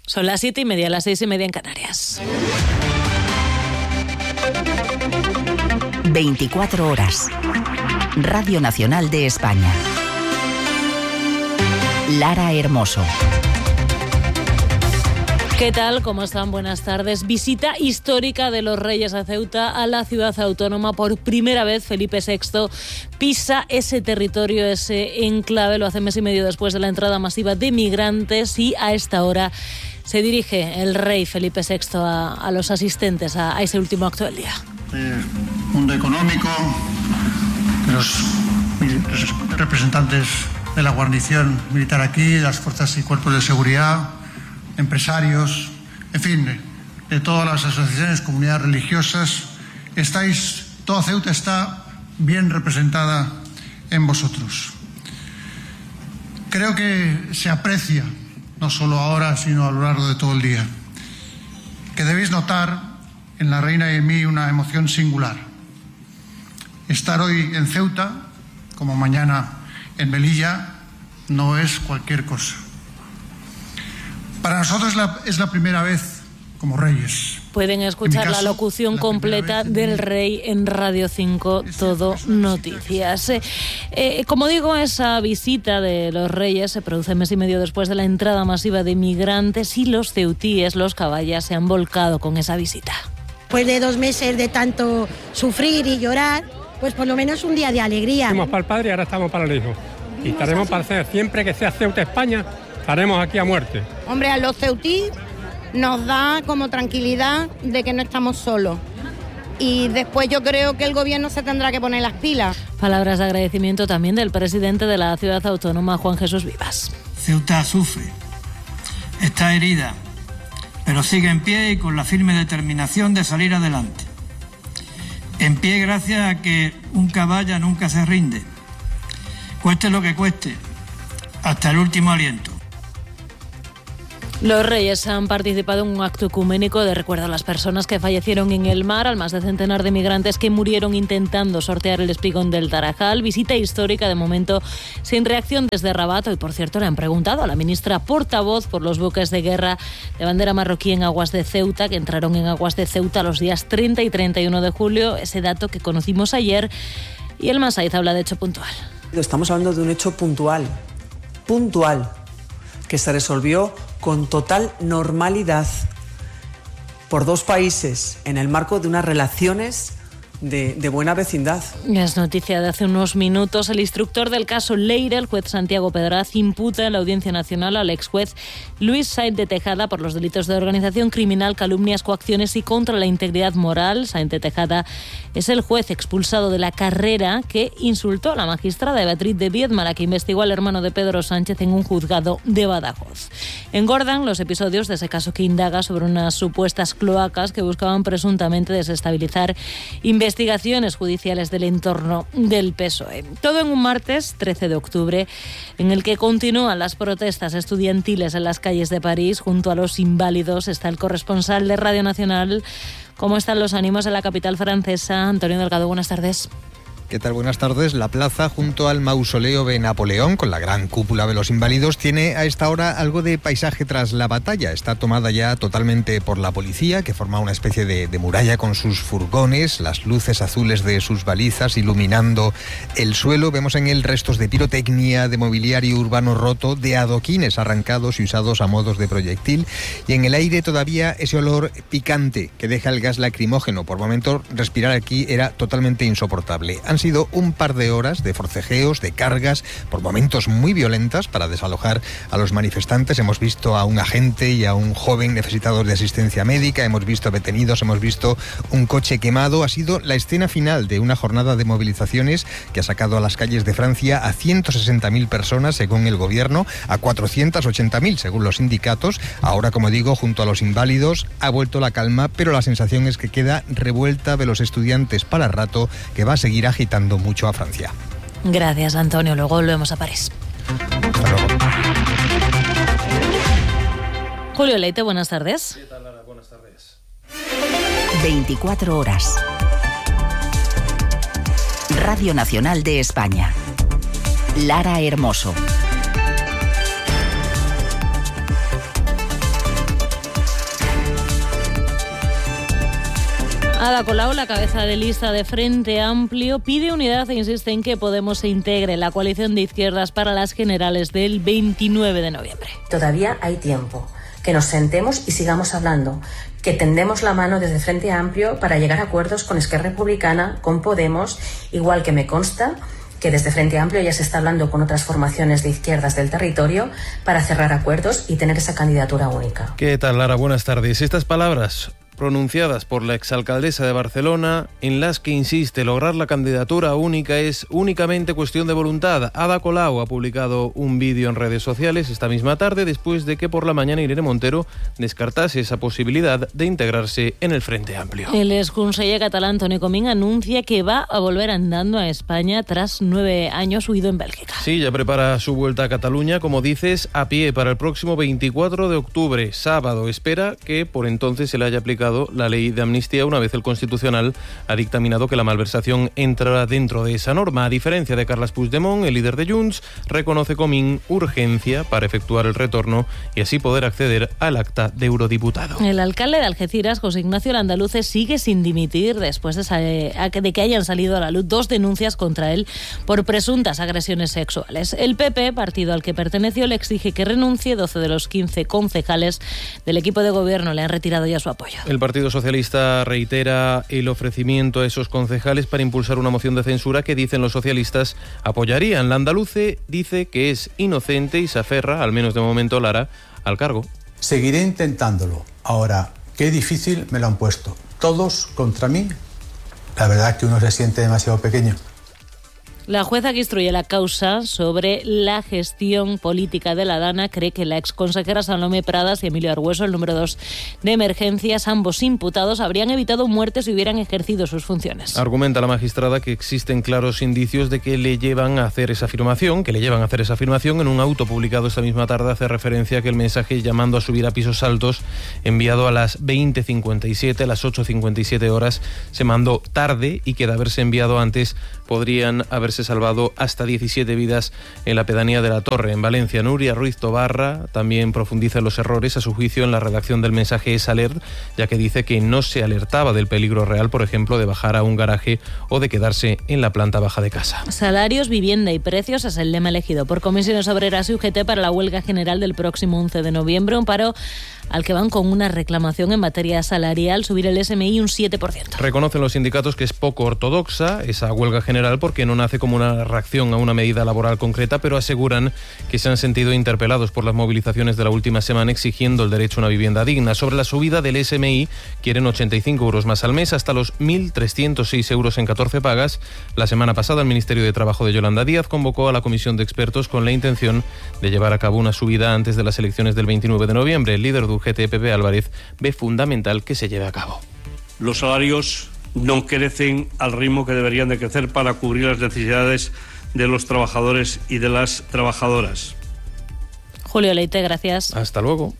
Son las 7:30, las 6:30 en Canarias. 24 horas. Radio Nacional de España. Lara Hermoso. ¿Qué tal? ¿Cómo están? Buenas tardes. Visita histórica de los Reyes a Ceuta, a la ciudad autónoma. Por primera vez, Felipe VI pisa ese territorio, ese enclave. Lo hace mes y medio después de la entrada masiva de migrantes y a esta hora se dirige el rey Felipe VI a los asistentes a ese último acto del día. Mundo económico, de los representantes de la guarnición militar aquí, de las fuerzas y cuerpos de seguridad, empresarios, en fin, de todas las asociaciones, comunidades religiosas. Toda Ceuta está bien representada en vosotros. Creo que se aprecia, no solo ahora, sino a lo largo de todo el día, que debéis notar en la reina y en mí una emoción singular. Estar hoy en Ceuta, como mañana en Melilla, no es cualquier cosa. Para nosotros es la primera vez como reyes. Pueden escuchar la locución completa del rey en Radio 5, Todo Noticias. Como digo, esa visita de los reyes se produce mes y medio después de la entrada masiva de migrantes y los ceutíes, los caballas, se han volcado con esa visita. Después de 2 meses de tanto sufrir y llorar, pues por lo menos un día de alegría. Estamos para el padre y ahora estamos para el hijo. Y estaremos para hacer, siempre que sea Ceuta, España, estaremos aquí a muerte. Hombre, a los ceutí nos da como tranquilidad de que no estamos solos. Y después yo creo que el gobierno se tendrá que poner las pilas. Palabras de agradecimiento también del presidente de la ciudad autónoma, Juan Jesús Vivas. Ceuta sufre, está herida, pero sigue en pie y con la firme determinación de salir adelante. En pie gracias a que un caballa nunca se rinde, cueste lo que cueste, hasta el último aliento. Los reyes han participado en un acto ecuménico de recuerdo a las personas que fallecieron en el mar, al más de centenar de migrantes que murieron intentando sortear el espigón del Tarajal. Visita histórica, de momento sin reacción desde Rabat. Hoy, por cierto, le han preguntado a la ministra portavoz por los buques de guerra de bandera marroquí en aguas de Ceuta, que entraron en aguas de Ceuta los días 30 y 31 de julio, ese dato que conocimos ayer. Y el Masaiz habla de hecho puntual. Estamos hablando de un hecho puntual, que se resolvió con total normalidad por 2 países en el marco de unas relaciones de buena vecindad. Es noticia de hace unos minutos. El instructor del caso Leire, el juez Santiago Pedraz, imputa en la Audiencia Nacional al exjuez Luis Sáenz de Tejada por los delitos de organización criminal, calumnias, coacciones y contra la integridad moral. Sáenz de Tejada es el juez expulsado de la carrera que insultó a la magistrada Beatriz de Viedma, la que investigó al hermano de Pedro Sánchez en un juzgado de Badajoz. Engordan los episodios de ese caso que indaga sobre unas supuestas cloacas que buscaban presuntamente desestabilizar investigaciones judiciales del entorno del PSOE. Todo en un martes 13 de octubre en el que continúan las protestas estudiantiles en las calles de París. Junto a los inválidos está el corresponsal de Radio Nacional. ¿Cómo están los ánimos en la capital francesa? Antonio Delgado, buenas tardes. ¿Qué tal? Buenas tardes. La plaza junto al mausoleo de Napoleón, con la gran cúpula de los inválidos, tiene a esta hora algo de paisaje tras la batalla. Está tomada ya totalmente por la policía, que forma una especie de muralla con sus furgones, las luces azules de sus balizas iluminando el suelo. Vemos en él restos de pirotecnia, de mobiliario urbano roto, de adoquines arrancados y usados a modos de proyectil. Y en el aire todavía ese olor picante que deja el gas lacrimógeno. Por momentos respirar aquí era totalmente insoportable. Han sido un par de horas de forcejeos, de cargas, por momentos muy violentas para desalojar a los manifestantes. Hemos visto a un agente y a un joven necesitados de asistencia médica, hemos visto detenidos, hemos visto un coche quemado. Ha sido la escena final de una jornada de movilizaciones que ha sacado a las calles de Francia a 160.000 personas, según el gobierno, a 480.000, según los sindicatos. Ahora, como digo, junto a los inválidos ha vuelto la calma, pero la sensación es que queda revuelta de los estudiantes para rato, que va a seguir agitando mucho a Francia. Gracias, Antonio. Luego volvemos a París. Hasta luego. Julio Leite, buenas tardes. ¿Qué tal, Lara? Buenas tardes. 24 horas. Radio Nacional de España. Lara Hermoso. Ada Colau, la cabeza de lista de Frente Amplio, pide unidad e insiste en que Podemos se integre en la coalición de izquierdas para las generales del 29 de noviembre. Todavía hay tiempo. Que nos sentemos y sigamos hablando, que tendemos la mano desde Frente Amplio para llegar a acuerdos con Esquerra Republicana, con Podemos, igual que me consta que desde Frente Amplio ya se está hablando con otras formaciones de izquierdas del territorio para cerrar acuerdos y tener esa candidatura única. ¿Qué tal, Lara? Buenas tardes. Estas palabras pronunciadas por la exalcaldesa de Barcelona, en las que insiste lograr la candidatura única es únicamente cuestión de voluntad. Ada Colau ha publicado un vídeo en redes sociales esta misma tarde, después de que por la mañana Irene Montero descartase esa posibilidad de integrarse en el Frente Amplio. El exconseller catalán Toni Comín anuncia que va a volver andando a España tras 9 años huido en Bélgica. Sí, ya prepara su vuelta a Cataluña, como dices, a pie para el próximo 24 de octubre, sábado. Espera que por entonces se le haya aplicado la ley de amnistía, una vez el Constitucional ha dictaminado que la malversación entrará dentro de esa norma. A diferencia de Carles Puigdemont, el líder de Junts, reconoce Comín urgencia para efectuar el retorno y así poder acceder al acta de eurodiputado. El alcalde de Algeciras, José Ignacio Landaluce, sigue sin dimitir después de que hayan salido a la luz 2 denuncias contra él por presuntas agresiones sexuales. El PP, partido al que perteneció, le exige que renuncie. 12 de los 15 concejales del equipo de gobierno le han retirado ya su apoyo. El Partido Socialista reitera el ofrecimiento a esos concejales para impulsar una moción de censura que, dicen los socialistas, apoyarían. Landaluce dice que es inocente y se aferra, al menos de momento, Lara, al cargo. Seguiré intentándolo. Ahora, qué difícil me lo han puesto. Todos contra mí. La verdad es que uno se siente demasiado pequeño. La jueza que instruye la causa sobre la gestión política de la Dana cree que la exconsejera Salomé Pradas y Emilio Argüeso, el número 2 de emergencias, ambos imputados, habrían evitado muertes si hubieran ejercido sus funciones. Argumenta la magistrada que existen claros indicios de que le llevan a hacer esa afirmación, En un auto publicado esta misma tarde hace referencia a que el mensaje llamando a subir a pisos altos, enviado a las 20:57, a las 8:57 horas, se mandó tarde y que de haberse enviado antes podrían haberse salvado hasta 17 vidas en la pedanía de La Torre, en Valencia. Nuria Ruiz Tobarra también profundiza en los errores, a su juicio, en la redacción del mensaje S-Alert, ya que dice que no se alertaba del peligro real, por ejemplo, de bajar a un garaje o de quedarse en la planta baja de casa. Salarios, vivienda y precios es el lema elegido por Comisiones Obreras y UGT para la huelga general del próximo 11 de noviembre, un paro al que van con una reclamación en materia salarial, subir el SMI un 7%. Reconocen los sindicatos que es poco ortodoxa esa huelga general porque no nace como una reacción a una medida laboral concreta, pero aseguran que se han sentido interpelados por las movilizaciones de la última semana exigiendo el derecho a una vivienda digna. Sobre la subida del SMI, quieren 85 euros más al mes, hasta los 1.306 euros en 14 pagas. La semana pasada el Ministerio de Trabajo de Yolanda Díaz convocó a la comisión de expertos con la intención de llevar a cabo una subida antes de las elecciones del 29 de noviembre. El líder de UGT, Pepe Álvarez, ve fundamental que se lleve a cabo. Los salarios no crecen al ritmo que deberían de crecer para cubrir las necesidades de los trabajadores y de las trabajadoras. Julio Leite, gracias. Hasta luego.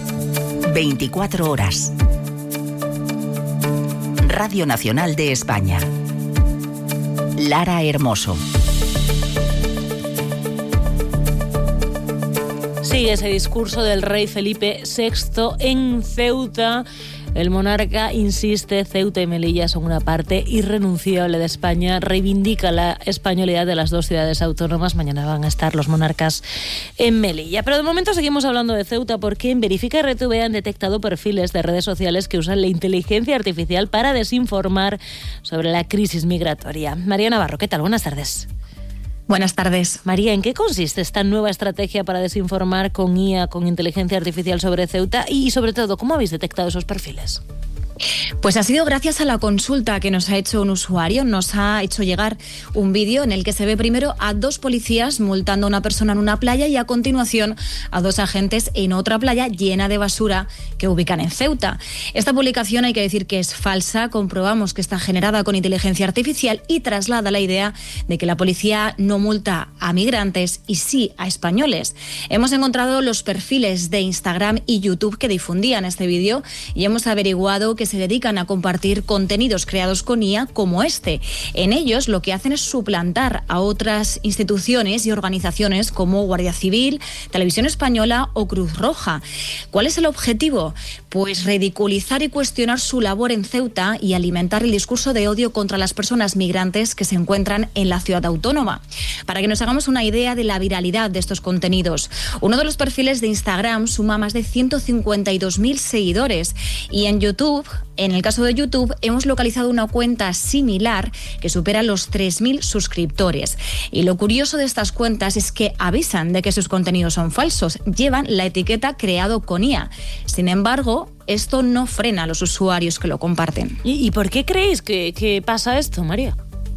24 horas. Radio Nacional de España. Lara Hermoso. Sigue ese discurso del rey Felipe VI en Ceuta. El monarca insiste, Ceuta y Melilla son una parte irrenunciable de España, reivindica la españolidad de las dos ciudades autónomas. Mañana van a estar los monarcas en Melilla. Pero de momento seguimos hablando de Ceuta porque en Verifica RTV han detectado perfiles de redes sociales que usan la inteligencia artificial para desinformar sobre la crisis migratoria. María Navarro, ¿qué tal? Buenas tardes. Buenas tardes. María, ¿en qué consiste esta nueva estrategia para desinformar con IA, con inteligencia artificial sobre Ceuta? Y sobre todo, ¿cómo habéis detectado esos perfiles? Pues ha sido gracias a la consulta que nos ha hecho un usuario. Nos ha hecho llegar un vídeo en el que se ve primero a 2 policías multando a una persona en una playa y a continuación a 2 agentes en otra playa llena de basura que ubican en Ceuta. Esta publicación hay que decir que es falsa. Comprobamos que está generada con inteligencia artificial y traslada la idea de que la policía no multa a migrantes y sí a españoles. Hemos encontrado los perfiles de Instagram y YouTube que difundían este vídeo y hemos averiguado que se dedican a compartir contenidos creados con IA como este. En ellos lo que hacen es suplantar a otras instituciones y organizaciones como Guardia Civil, Televisión Española o Cruz Roja. ¿Cuál es el objetivo? pues ridiculizar y cuestionar su labor en Ceuta y alimentar el discurso de odio contra las personas migrantes que se encuentran en la ciudad autónoma. Para que nos hagamos una idea de la viralidad de estos contenidos, uno de los perfiles de Instagram suma más de 152.000 seguidores y en YouTube, en el caso de YouTube, hemos localizado una cuenta similar que supera los 3.000 suscriptores. Y lo curioso de estas cuentas es que avisan de que sus contenidos son falsos, llevan la etiqueta creado con IA. Sin embargo, esto no frena a los usuarios que lo comparten. ¿Y por qué creéis que pasa esto, María?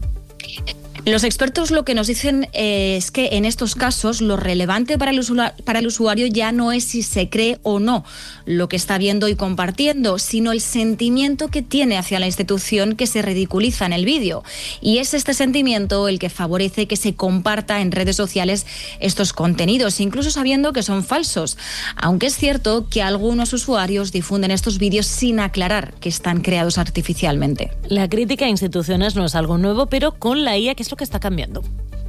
Los expertos lo que nos dicen es que en estos casos lo relevante para el usuario ya no es si se cree o no lo que está viendo y compartiendo, sino el sentimiento que tiene hacia la institución que se ridiculiza en el vídeo. Y es este sentimiento el que favorece que se comparta en redes sociales estos contenidos, incluso sabiendo que son falsos. Aunque es cierto que algunos usuarios difunden estos vídeos sin aclarar que están creados artificialmente. La crítica a instituciones no es algo nuevo, pero con la IA, ¿qué es lo que está cambiando?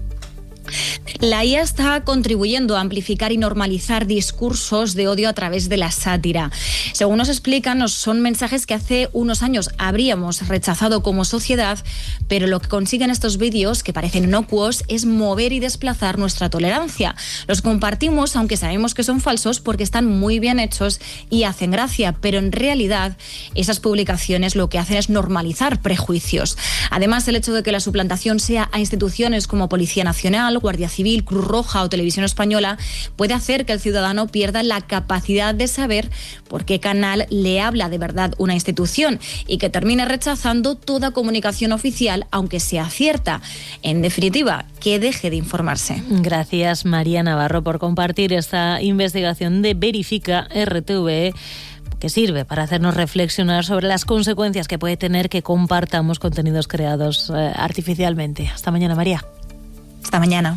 La IA está contribuyendo a amplificar y normalizar discursos de odio a través de la sátira. Según nos explican, son mensajes que hace unos años habríamos rechazado como sociedad, pero lo que consiguen estos vídeos, que parecen inocuos, es mover y desplazar nuestra tolerancia. Los compartimos, aunque sabemos que son falsos, porque están muy bien hechos y hacen gracia, pero en realidad esas publicaciones lo que hacen es normalizar prejuicios. Además, el hecho de que la suplantación sea a instituciones como Policía Nacional, Guardia Civil, Cruz Roja o Televisión Española puede hacer que el ciudadano pierda la capacidad de saber por qué canal le habla de verdad una institución y que termine rechazando toda comunicación oficial, aunque sea cierta. En definitiva, que deje de informarse. Gracias, María Navarro, por compartir esta investigación de Verifica RTV, que sirve para hacernos reflexionar sobre las consecuencias que puede tener que compartamos contenidos creados artificialmente. Hasta mañana, María. Hasta mañana.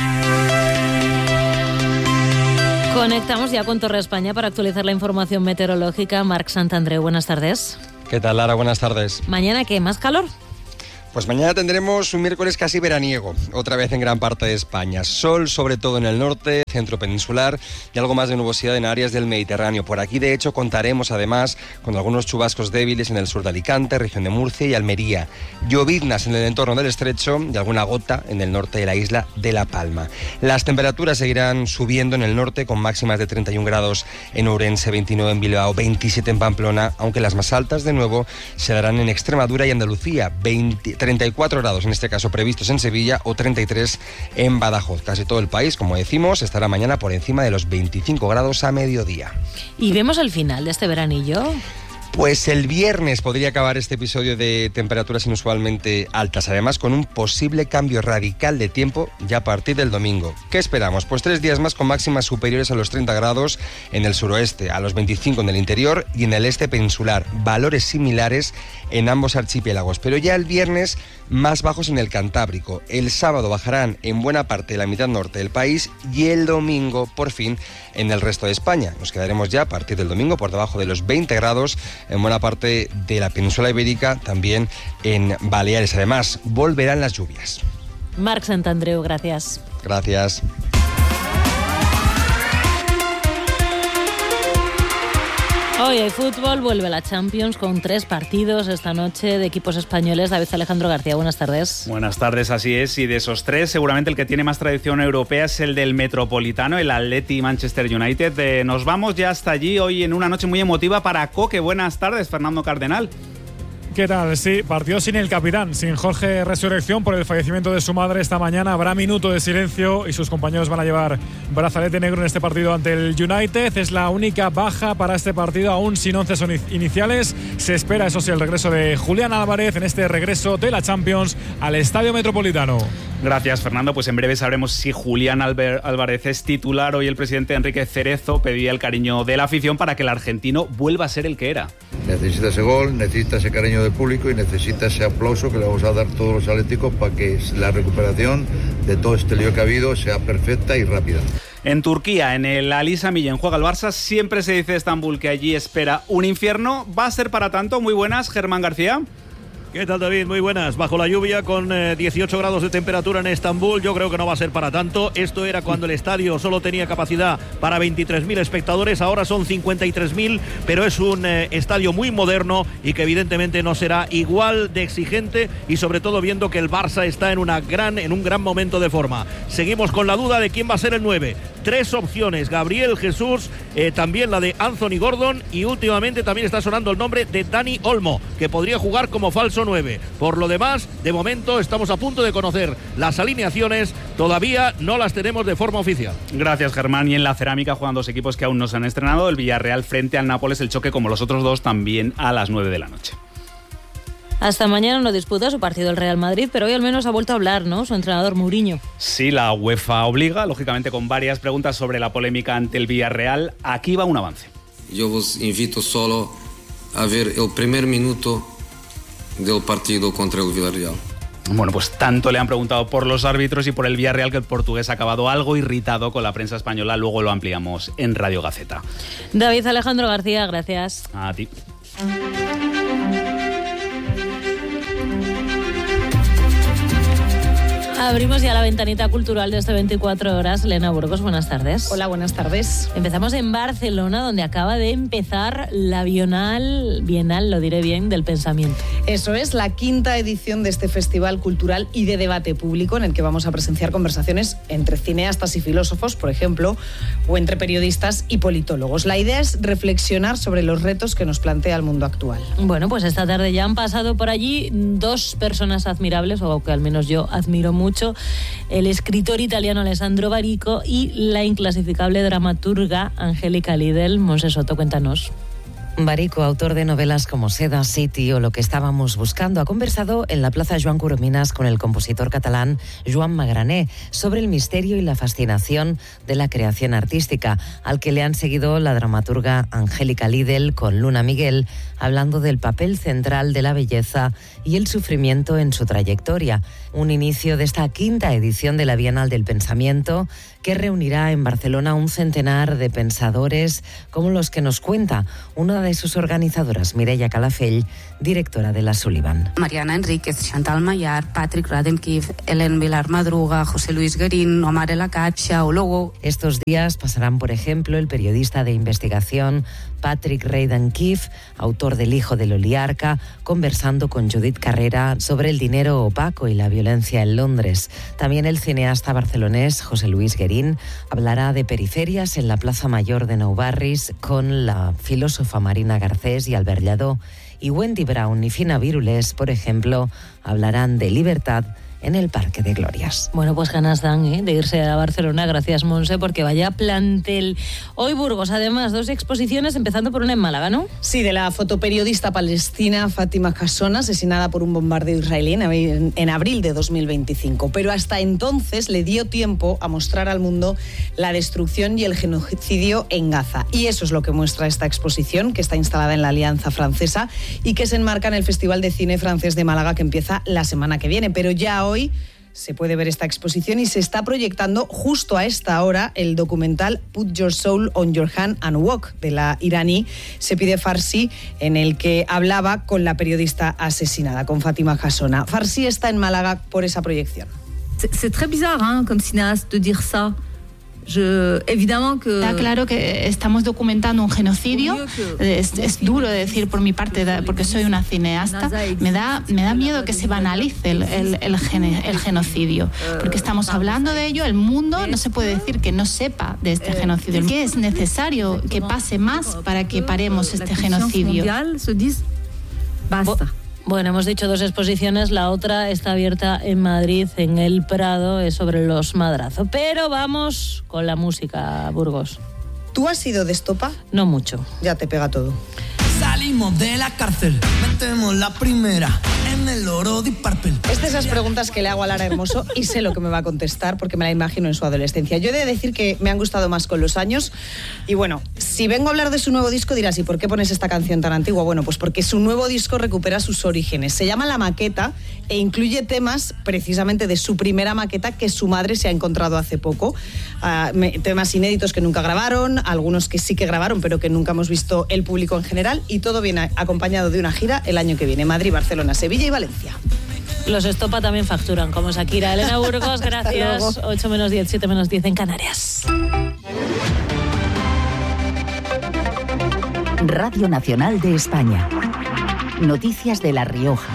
Conectamos ya con Torre España para actualizar la información meteorológica. Marc Santandreu, buenas tardes. ¿Qué tal, Lara? Buenas tardes. ¿Mañana qué? ¿Más calor? Pues mañana tendremos un miércoles casi veraniego, otra vez en gran parte de España. Sol, sobre todo en el norte, centro peninsular y algo más de nubosidad en áreas del Mediterráneo. Por aquí, de hecho, contaremos además con algunos chubascos débiles en el sur de Alicante, región de Murcia y Almería. Lloviznas en el entorno del estrecho y alguna gota en el norte de la isla de La Palma. Las temperaturas seguirán subiendo en el norte con máximas de 31 grados en Ourense, 29 en Bilbao, 27 en Pamplona, aunque las más altas de nuevo se darán en Extremadura y Andalucía, 34 grados en este caso previstos en Sevilla o 33 en Badajoz. Casi todo el país, como decimos, estará mañana por encima de los 25 grados a mediodía. ¿Y vemos el final de este veranillo? Pues el viernes podría acabar este episodio de temperaturas inusualmente altas, además con un posible cambio radical de tiempo ya a partir del domingo. ¿Qué esperamos? Pues 3 días más con máximas superiores a los 30 grados en el suroeste, a los 25 en el interior y en el este peninsular. Valores similares en ambos archipiélagos, pero ya el viernes más bajos en el Cantábrico. El sábado bajarán en buena parte de la mitad norte del país y el domingo, por fin, en el resto de España. Nos quedaremos ya a partir del domingo por debajo de los 20 grados en buena parte de la península ibérica, también en Baleares. Además, volverán las lluvias. Marc Santandreu, gracias. Gracias. Hoy hay fútbol, vuelve la Champions con 3 partidos esta noche de equipos españoles. David Alejandro García, buenas tardes. Buenas tardes, así es. Y de esos 3, seguramente el que tiene más tradición europea es el del Metropolitano, el Atleti Manchester United. Nos vamos ya hasta allí hoy en una noche muy emotiva para Coque. Buenas tardes, Fernando Cardenal. ¿Qué tal? Sí, partió sin el capitán, sin Jorge Resurrección por el fallecimiento de su madre esta mañana. Habrá minuto de silencio y sus compañeros van a llevar brazalete negro en este partido ante el United. Es la única baja para este partido, aún sin 11 iniciales. Se espera, eso sí, el regreso de Julián Álvarez en este regreso de la Champions al Estadio Metropolitano. Gracias, Fernando. Pues en breve sabremos si Julián Álvarez es titular. Hoy el presidente Enrique Cerezo pedía el cariño de la afición para que el argentino vuelva a ser el que era. Necesita ese gol, necesita ese cariño del público y necesita ese aplauso que le vamos a dar todos los atléticos para que la recuperación de todo este lío que ha habido sea perfecta y rápida. En Turquía, en el Ali Sami Yen juega el Barça. Siempre se dice de Estambul que allí espera un infierno. ¿Va a ser para tanto? Muy buenas, Germán García. ¿Qué tal, David? Muy buenas. Bajo la lluvia, con 18 grados de temperatura en Estambul, yo creo que no va a ser para tanto. Esto era cuando el estadio solo tenía capacidad para 23.000 espectadores, ahora son 53.000, pero es un estadio muy moderno y que evidentemente no será igual de exigente, y sobre todo viendo que el Barça está en un gran momento de forma. Seguimos con la duda de quién va a ser el 9. 3 opciones: Gabriel Jesús, también la de Anthony Gordon, y últimamente también está sonando el nombre de Dani Olmo, que podría jugar como falso 9. Por lo demás, de momento estamos a punto de conocer las alineaciones, todavía no las tenemos de forma oficial. Gracias, Germán. Y en la cerámica juegan dos equipos que aún no se han estrenado: el Villarreal frente al Nápoles, el choque como los otros dos también a las 9 de la noche. Hasta mañana no disputa su partido el Real Madrid, pero hoy al menos ha vuelto a hablar, ¿no?, su entrenador Mourinho. Sí, la UEFA obliga, lógicamente con varias preguntas sobre la polémica ante el Villarreal. Aquí va un avance. Yo os invito solo a ver el primer minuto del partido contra el Villarreal. Bueno, pues tanto le han preguntado por los árbitros y por el Villarreal que el portugués ha acabado algo irritado con la prensa española. Luego lo ampliamos en Radio Gaceta. David Alejandro García, gracias. A ti. Abrimos ya la ventanita cultural de este 24 horas. Elena Burgos, buenas tardes. Hola, buenas tardes. Empezamos en Barcelona, donde acaba de empezar la Bienal, lo diré bien, del pensamiento. Eso es, la 5ª edición de este festival cultural y de debate público, en el que vamos a presenciar conversaciones entre cineastas y filósofos, por ejemplo, o entre periodistas y politólogos. La idea es reflexionar sobre los retos que nos plantea el mundo actual. Bueno, pues esta tarde ya han pasado por allí 2 personas admirables, o que al menos yo admiro mucho: el escritor italiano Alessandro Barico y la inclasificable dramaturga Angélica Lidl. Monse Soto, cuéntanos. Barico, autor de novelas como Seda City o Lo que estábamos buscando, ha conversado en la Plaza Joan Coromines con el compositor catalán Joan Magrané sobre el misterio y la fascinación de la creación artística, al que le han seguido la dramaturga Angélica Lidl con Luna Miguel, hablando del papel central de la belleza y el sufrimiento en su trayectoria. Un inicio de esta 5ª edición de la Bienal del Pensamiento, que reunirá en Barcelona un centenar de pensadores como los que nos cuenta una de sus organizadoras, Mireia Calafell, directora de la Sullivan. Mariana Enríquez, Chantal Mayar, Patrick Radcliffe, Helen Vilar Madruga, José Luis Guerín, Omar El Akad, Xiao Logo. Estos días pasarán, por ejemplo, el periodista de investigación Patrick Radcliffe, autor del Hijo del Oligarca, conversando con Judith Carrera sobre el dinero opaco y la violencia en Londres. También el cineasta barcelonés José Luis Guerín hablará de periferias en la Plaza Mayor de Nou Barris con la filósofa Marina Garcés y Albert Lladó. Y Wendy Brown y Fina Virules, por ejemplo, hablarán de libertad en el Parque de Glorias. Bueno, pues ganas dan de irse a Barcelona. Gracias, Monse, porque vaya plantel. Hoy Burgos, además, 2 exposiciones, empezando por una en Málaga, ¿no? Sí, de la fotoperiodista palestina Fátima Hasson, asesinada por un bombardeo israelí en abril de 2025. Pero hasta entonces le dio tiempo a mostrar al mundo la destrucción y el genocidio en Gaza. Y eso es lo que muestra esta exposición, que está instalada en la Alianza Francesa y que se enmarca en el Festival de Cine Francés de Málaga, que empieza la semana que viene. Pero ya hoy se puede ver esta exposición y se está proyectando justo a esta hora el documental Put Your Soul on Your Hand and Walk, de la iraní Sepideh Farsi, en el que hablaba con la periodista asesinada, con Fátima Hasson. Farsi está en Málaga por esa proyección. C'est très bizarre, hein, comme cinéaste, de dire ça. Está claro que estamos documentando un genocidio. Es duro de decir por mi parte, porque soy una cineasta. Me da miedo que se banalice el genocidio, porque estamos hablando de ello. El mundo no se puede decir que no sepa de este genocidio. ¿Qué es necesario que pase más para que paremos este genocidio? Basta. Bueno, hemos dicho 2 exposiciones, la otra está abierta en Madrid, en el Prado, es sobre los Madrazo. Pero vamos con la música, Burgos. ¿Tú has sido de estopa? No mucho. Ya te pega todo. Salimos de la cárcel, metemos la primera en el oro de Purple. Es de esas preguntas que le hago a Lara Hermoso y sé lo que me va a contestar porque me la imagino en su adolescencia. Yo he de decir que me han gustado más con los años y bueno, si vengo a hablar de su nuevo disco dirás, ¿y por qué pones esta canción tan antigua? Bueno, pues porque su nuevo disco recupera sus orígenes. Se llama La Maqueta e incluye temas precisamente de su primera maqueta que su madre se ha encontrado hace poco. Temas inéditos que nunca grabaron, algunos que sí que grabaron pero que nunca hemos visto el público en general, y todo todo viene acompañado de una gira el año que viene. Madrid, Barcelona, Sevilla y Valencia. Los Estopa también facturan, como Shakira. Elena Burgos, gracias. 8 menos 10, 7 menos 10 en Canarias. Radio Nacional de España. Noticias de La Rioja.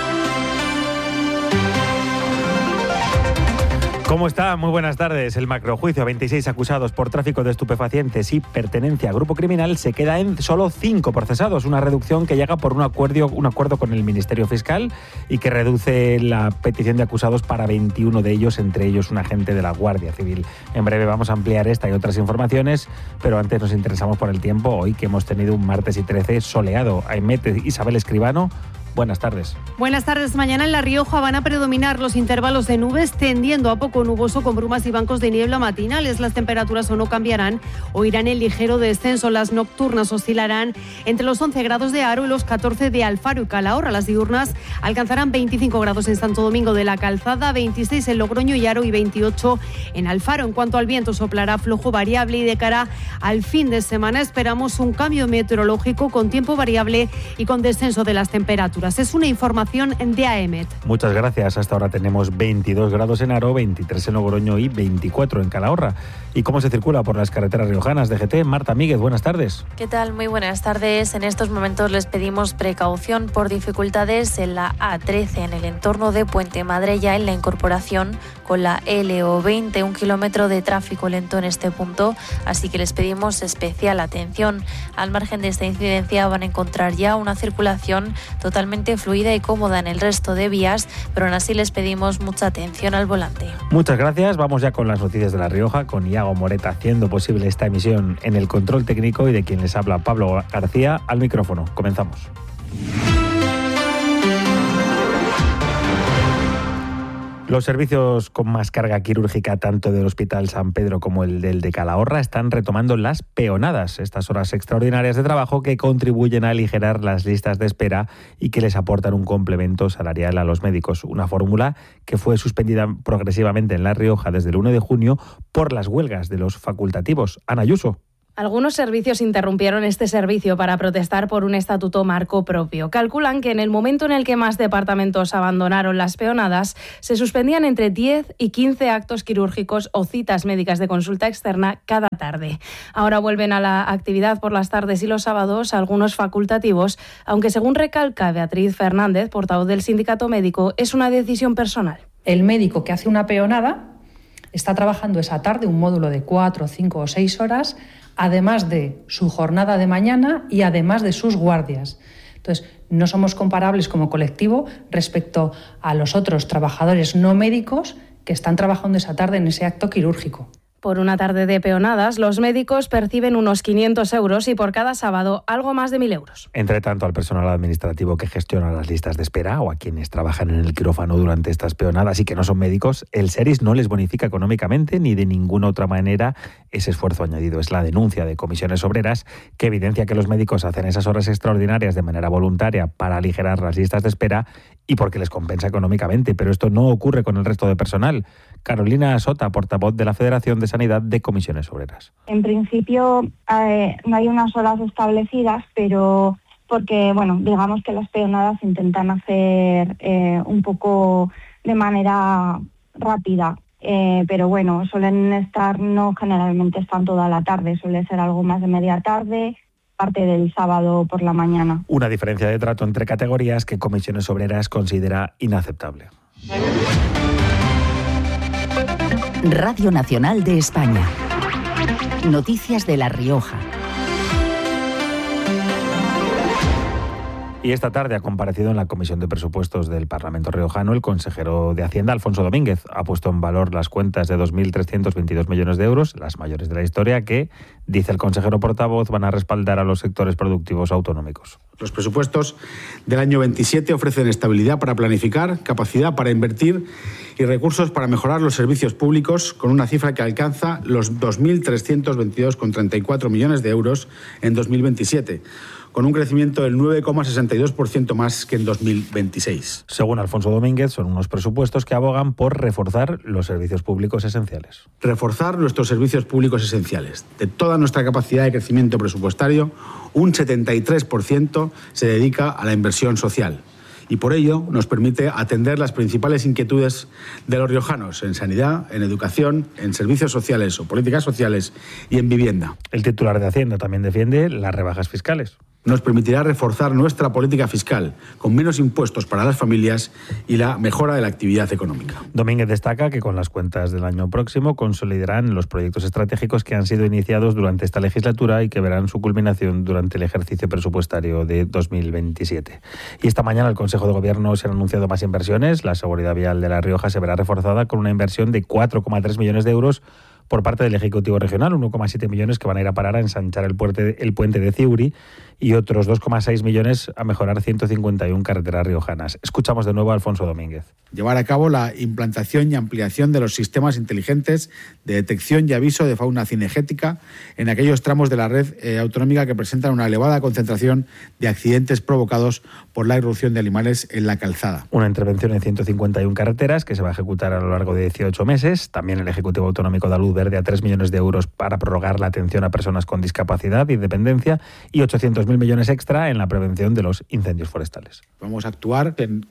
¿Cómo está? Muy buenas tardes. El macrojuicio a 26 acusados por tráfico de estupefacientes y pertenencia a grupo criminal se queda en solo 5 procesados, una reducción que llega por un acuerdo con el Ministerio Fiscal y que reduce la petición de acusados para 21 de ellos, entre ellos un agente de la Guardia Civil. En breve vamos a ampliar esta y otras informaciones, pero antes nos interesamos por el tiempo, hoy que hemos tenido un martes y 13 soleado. Aimete Isabel Escribano, buenas tardes. Buenas tardes. Mañana en La Rioja van a predominar los intervalos de nubes, tendiendo a poco nuboso con brumas y bancos de niebla matinales. Las temperaturas o no cambiarán o irán en ligero descenso. Las nocturnas oscilarán entre los 11 grados de Haro y los 14 de Alfaro y Calahorra. Las diurnas alcanzarán 25 grados en Santo Domingo de la Calzada, 26 en Logroño y Haro y 28 en Alfaro. En cuanto al viento, soplará flojo variable y de cara al fin de semana esperamos un cambio meteorológico con tiempo variable y con descenso de las temperaturas. Es una información de AEMET. Muchas gracias. Hasta ahora tenemos 22 grados en Haro, 23 en Logroño y 24 en Calahorra. ¿Y cómo se circula por las carreteras riojanas? DGT, Marta Míguez, buenas tardes. ¿Qué tal? Muy buenas tardes. En estos momentos les pedimos precaución por dificultades en la A13, en el entorno de Puente Madrella, en la incorporación con la LO20, 1 kilómetro de tráfico lento en este punto, así que les pedimos especial atención. Al margen de esta incidencia van a encontrar ya una circulación totalmente fluida y cómoda en el resto de vías, pero aún así les pedimos mucha atención al volante. Muchas gracias. Vamos ya con las noticias de La Rioja, con Iago Moreta haciendo posible esta emisión en el control técnico y de quien les habla Pablo García al micrófono. Comenzamos. Los servicios con más carga quirúrgica, tanto del Hospital San Pedro como el del de Calahorra, están retomando las peonadas, estas horas extraordinarias de trabajo que contribuyen a aligerar las listas de espera y que les aportan un complemento salarial a los médicos. Una fórmula que fue suspendida progresivamente en La Rioja desde el 1 de junio por las huelgas de los facultativos. Ana Ayuso. Algunos servicios interrumpieron este servicio para protestar por un estatuto marco propio. Calculan que en el momento en el que más departamentos abandonaron las peonadas, se suspendían entre 10 y 15 actos quirúrgicos o citas médicas de consulta externa cada tarde. Ahora vuelven a la actividad por las tardes y los sábados algunos facultativos, aunque según recalca Beatriz Fernández, portavoz del sindicato médico, es una decisión personal. El médico que hace una peonada está trabajando esa tarde un módulo de 4, 5 o 6 horas, además de su jornada de mañana y además de sus guardias. Entonces, no somos comparables como colectivo respecto a los otros trabajadores no médicos que están trabajando esa tarde en ese acto quirúrgico. Por una tarde de peonadas, los médicos perciben unos 500 euros y por cada sábado algo más de 1.000 euros. Entre tanto, al personal administrativo que gestiona las listas de espera o a quienes trabajan en el quirófano durante estas peonadas y que no son médicos, el SERIS no les bonifica económicamente ni de ninguna otra manera ese esfuerzo añadido. Es la denuncia de Comisiones Obreras que evidencia que los médicos hacen esas horas extraordinarias de manera voluntaria para aligerar las listas de espera y porque les compensa económicamente, pero esto no ocurre con el resto de personal. Carolina Sota, portavoz de la Federación de Sanidad de Comisiones Obreras. En principio no hay unas horas establecidas, pero porque, digamos que las peonadas intentan hacer un poco de manera rápida, pero suelen estar, no generalmente están toda la tarde, suele ser algo más de media tarde, parte del sábado por la mañana. Una diferencia de trato entre categorías que Comisiones Obreras considera inaceptable. Radio Nacional de España. Noticias de La Rioja. Y esta tarde ha comparecido en la Comisión de Presupuestos del Parlamento riojano el consejero de Hacienda, Alfonso Domínguez. Ha puesto en valor las cuentas de 2.322 millones de euros, las mayores de la historia, que, dice el consejero portavoz, van a respaldar a los sectores productivos autonómicos. Los presupuestos del año 27 ofrecen estabilidad para planificar, capacidad para invertir y recursos para mejorar los servicios públicos, con una cifra que alcanza los 2.322,34 millones de euros en 2027. Con un crecimiento del 9,62% más que en 2026. Según Alfonso Domínguez, son unos presupuestos que abogan por reforzar los servicios públicos esenciales. Reforzar nuestros servicios públicos esenciales. De toda nuestra capacidad de crecimiento presupuestario, un 73% se dedica a la inversión social. Y por ello nos permite atender las principales inquietudes de los riojanos en sanidad, en educación, en servicios sociales o políticas sociales y en vivienda. El titular de Hacienda también defiende las rebajas fiscales. Nos permitirá reforzar nuestra política fiscal, con menos impuestos para las familias y la mejora de la actividad económica. Domínguez destaca que con las cuentas del año próximo consolidarán los proyectos estratégicos que han sido iniciados durante esta legislatura y que verán su culminación durante el ejercicio presupuestario de 2027. Y esta mañana el Consejo de Gobierno se han anunciado más inversiones. La seguridad vial de La Rioja se verá reforzada con una inversión de 4,3 millones de euros por parte del Ejecutivo Regional, 1,7 millones que van a ir a parar a ensanchar el puente de Ciuri y otros 2,6 millones a mejorar 151 carreteras riojanas. Escuchamos de nuevo a Alfonso Domínguez. Llevar a cabo la implantación y ampliación de los sistemas inteligentes de detección y aviso de fauna cinegética en aquellos tramos de la red autonómica que presentan una elevada concentración de accidentes provocados por la irrupción de animales en la calzada. Una intervención en 151 carreteras que se va a ejecutar a lo largo de 18 meses. También el Ejecutivo Autonómico da luz verde a 3 millones de euros para prorrogar la atención a personas con discapacidad y dependencia y 800.000 millones extra en la prevención de los incendios forestales. Vamos a actuar en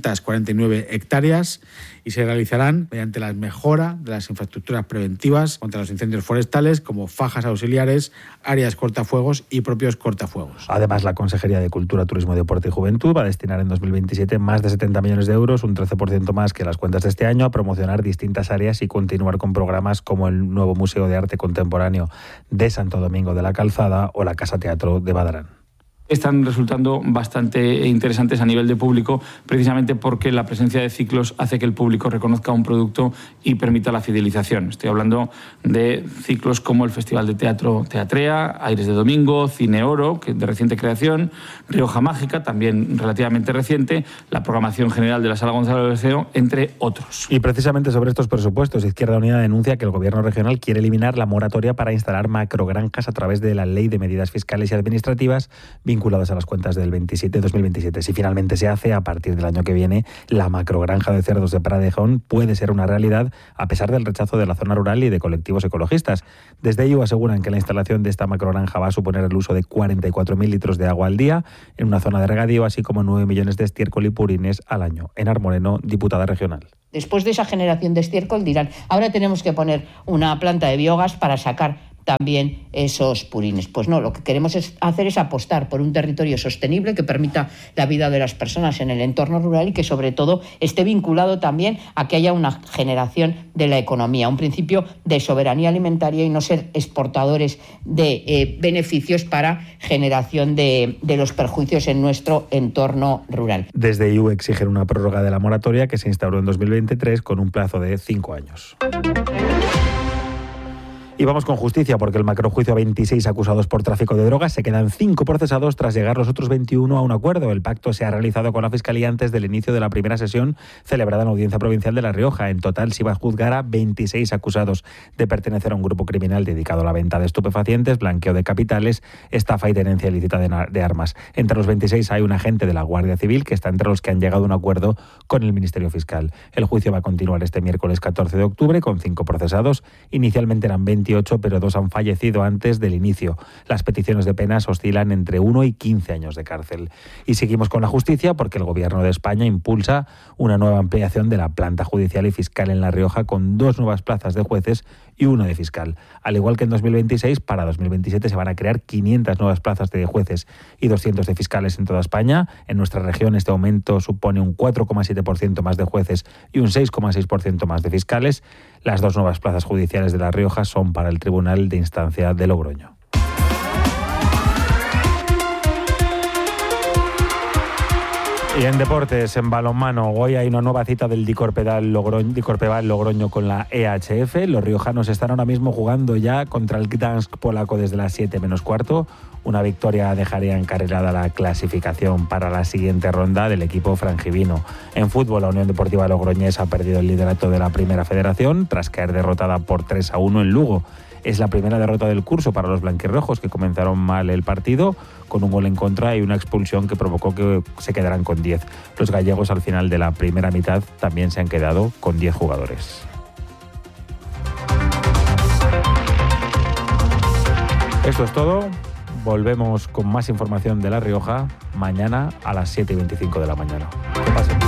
549 hectáreas y se realizarán mediante la mejora de las infraestructuras preventivas contra los incendios forestales, como fajas auxiliares, áreas cortafuegos y propios cortafuegos. Además, la Consejería de Cultura, Turismo, Deporte y Juventud va a destinar en 2027 más de 70 millones de euros, un 13% más que las cuentas de este año, a promocionar distintas áreas y continuar con programas como el nuevo Museo de Arte Contemporáneo de Santo Domingo de la Calzada o la Casa Teatro de Badarán. Están resultando bastante interesantes a nivel de público, precisamente porque la presencia de ciclos hace que el público reconozca un producto y permita la fidelización. Estoy hablando de ciclos como el Festival de Teatro Teatrea, Aires de Domingo, Cine Oro, que es de reciente creación, Rioja Mágica, también relativamente reciente, la programación general de la Sala Gonzalo Berceo, entre otros. Y precisamente sobre estos presupuestos, Izquierda Unida denuncia que el Gobierno regional quiere eliminar la moratoria para instalar macrogranjas a través de la Ley de Medidas Fiscales y Administrativas vinculadas a las cuentas del 2027. Si finalmente se hace, a partir del año que viene, la macrogranja de cerdos de Pradejón puede ser una realidad a pesar del rechazo de la zona rural y de colectivos ecologistas. Desde ello aseguran que la instalación de esta macrogranja va a suponer el uso de 44.000 litros de agua al día en una zona de regadío, así como 9 millones de estiércol y purines al año. Enar Moreno, diputada regional. Después de esa generación de estiércol dirán, ahora tenemos que poner una planta de biogás para sacar también esos purines. Pues no, lo que queremos hacer es apostar por un territorio sostenible que permita la vida de las personas en el entorno rural y que sobre todo esté vinculado también a que haya una generación de la economía, un principio de soberanía alimentaria y no ser exportadores de beneficios para generación de los perjuicios en nuestro entorno rural. Desde EU exigen una prórroga de la moratoria que se instauró en 2023 con un plazo de 5 años. Y vamos con justicia, porque el macrojuicio a 26 acusados por tráfico de drogas se quedan 5 procesados tras llegar los otros 21 a un acuerdo. El pacto se ha realizado con la Fiscalía antes del inicio de la primera sesión celebrada en la Audiencia Provincial de La Rioja. En total se iba a juzgar a 26 acusados de pertenecer a un grupo criminal dedicado a la venta de estupefacientes, blanqueo de capitales, estafa y tenencia ilícita de armas. Entre los 26 hay un agente de la Guardia Civil que está entre los que han llegado a un acuerdo con el Ministerio Fiscal. El juicio va a continuar este miércoles 14 de octubre con 5 procesados. Inicialmente eran 28, pero 2 han fallecido antes del inicio. Las peticiones de penas oscilan entre 1 y 15 años de cárcel. Y seguimos con la justicia porque el Gobierno de España impulsa una nueva ampliación de la planta judicial y fiscal en La Rioja con 2 nuevas plazas de jueces y 1 de fiscal. Al igual que en 2026, para 2027 se van a crear 500 nuevas plazas de jueces y 200 de fiscales en toda España. En nuestra región este aumento supone un 4,7% más de jueces y un 6,6% más de fiscales. Las 2 nuevas plazas judiciales de La Rioja son para el Tribunal de Instancia de Logroño. Y en deportes, en balonmano, hoy hay una nueva cita del Dicorpeval Logroño con la EHF. Los riojanos están ahora mismo jugando ya contra el Gdansk polaco desde las 7 menos cuarto. Una victoria dejaría encarrilada la clasificación para la siguiente ronda del equipo frangivino. En fútbol, la Unión Deportiva Logroñés ha perdido el liderato de la Primera Federación tras caer derrotada por 3-1 en Lugo. Es la primera derrota del curso para los blanquirrojos, que comenzaron mal el partido con un gol en contra y una expulsión que provocó que se quedaran con 10. Los gallegos al final de la primera mitad también se han quedado con 10 jugadores. Esto es todo. Volvemos con más información de La Rioja mañana a las 7:25 de la mañana. Que pasen.